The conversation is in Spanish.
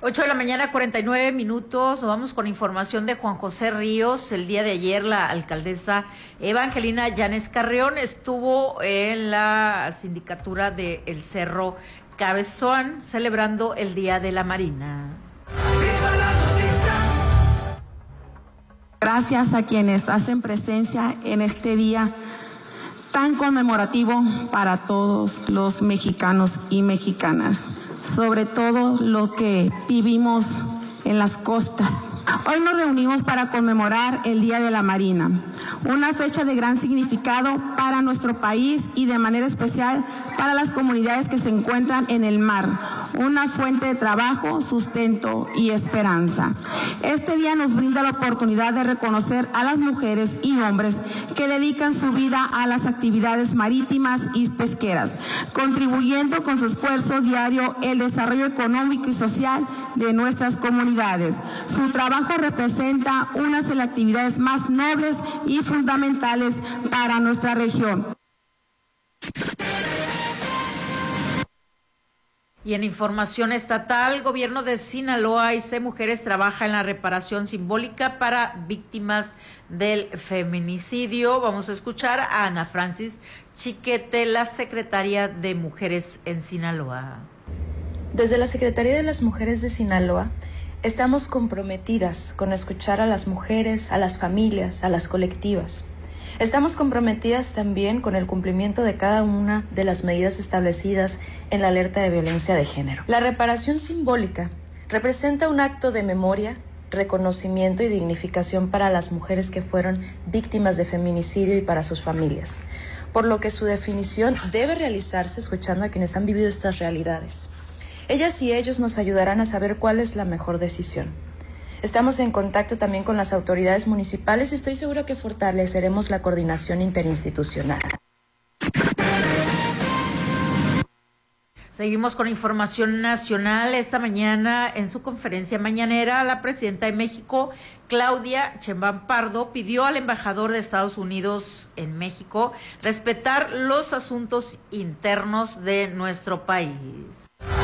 8 de la mañana, 49 minutos. Vamos con información de Juan José Ríos. El día de ayer, la alcaldesa Evangelina Llanes Carrión estuvo en la sindicatura de El Cerro Cabezoán celebrando el Día de la Marina. Gracias a quienes hacen presencia en este día tan conmemorativo para todos los mexicanos y mexicanas, sobre todo los que vivimos en las costas. Hoy nos reunimos para conmemorar el Día de la Marina, una fecha de gran significado para nuestro país y de manera especial para las comunidades que se encuentran en el mar, una fuente de trabajo, sustento y esperanza. Este día nos brinda la oportunidad de reconocer a las mujeres y hombres que dedican su vida a las actividades marítimas y pesqueras, contribuyendo con su esfuerzo diario el desarrollo económico y social de nuestras comunidades. Su trabajo representa una de las actividades más nobles y fundamentales para nuestra región. Y en información estatal, gobierno de Sinaloa y Mujeres trabaja en la reparación simbólica para víctimas del feminicidio. Vamos a escuchar a Ana Francis Chiquete, la secretaria de Mujeres en Sinaloa. Desde la Secretaría de las Mujeres de Sinaloa, estamos comprometidas con escuchar a las mujeres, a las familias, a las colectivas. Estamos comprometidas también con el cumplimiento de cada una de las medidas establecidas en la alerta de violencia de género. La reparación simbólica representa un acto de memoria, reconocimiento y dignificación para las mujeres que fueron víctimas de feminicidio y para sus familias, por lo que su definición debe realizarse escuchando a quienes han vivido estas realidades. Ellas y ellos nos ayudarán a saber cuál es la mejor decisión. Estamos en contacto también con las autoridades municipales y estoy segura que fortaleceremos la coordinación interinstitucional. Seguimos con información nacional. Esta mañana, en su conferencia mañanera, la presidenta de México, Claudia Sheinbaum Pardo, pidió al embajador de Estados Unidos en México respetar los asuntos internos de nuestro país.